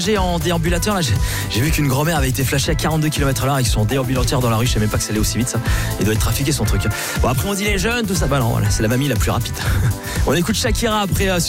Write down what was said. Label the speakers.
Speaker 1: J'ai en déambulateur là, j'ai vu qu'une grand-mère avait été flashée à 42 km/h avec son déambulateur dans la rue. Je savais même pas que ça allait aussi vite ça. Il doit être trafiqué son truc. Bon après on dit les jeunes, tout ça. Bah non, voilà, c'est la mamie la plus rapide. On écoute Shakira après sur